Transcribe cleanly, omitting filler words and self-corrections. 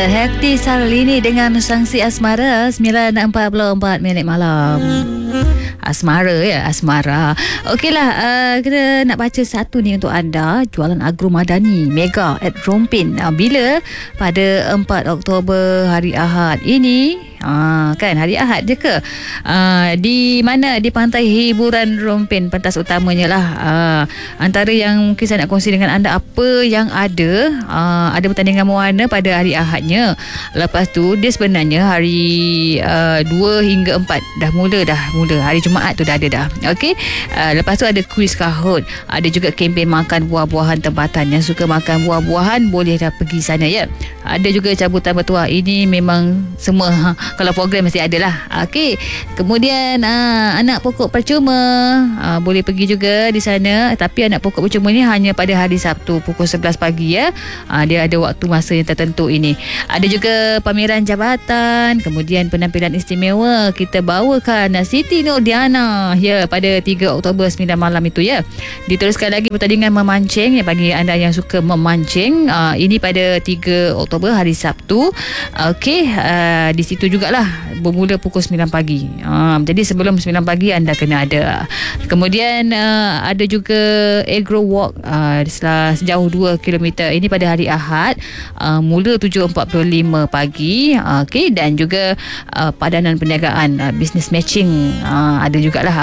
Hekti Sarlini dengan Sangsi Asmara 9.44 malam. Asmara ya, Asmara. Okeylah, kita nak baca satu ni untuk anda. Jualan Agro Madani Mega at Rompin. Bila? Pada 4 Oktober hari Ahad ini. Kan hari Ahad je ke? Di mana? Di Pantai Hiburan Rompin, pentas utamanya lah. Antara yang mungkin saya nak kongsi dengan anda apa yang ada. Ada pertandingan mewarna pada hari Ahadnya. Lepas tu dia sebenarnya hari 2 hingga 4 dah mula. Hari Jumaat tu dah ada dah. Okey. Lepas tu ada kuis kahut. Ada juga kempen makan buah-buahan tempatan. Yang suka makan buah-buahan boleh dah pergi sana ya. Ada juga cabutan bertuah. Ini memang semua kalau program mesti ada lah. Okey. Kemudian anak pokok percuma boleh pergi juga di sana. Tapi anak pokok percuma ni hanya pada hari Sabtu pukul 11 pagi ya. Dia ada waktu masa yang tertentu ini. Ada juga pameran jabatan. Kemudian penampilan istimewa. Kita bawakan Siti Nurdiana ya pada 3 Oktober 9 malam itu ya. Diteruskan lagi pertandingan memancing bagi anda yang suka memancing. Ini pada 3 Oktober hari Sabtu. Okey, di situ jugalah bermula pukul 9 pagi. Jadi sebelum 9 pagi anda kena ada. Kemudian ada juga Agro Walk sejauh 2 km. Ini pada hari Ahad mula 7.45 pagi. Okey, dan juga padanan perniagaan business matching ada jugalah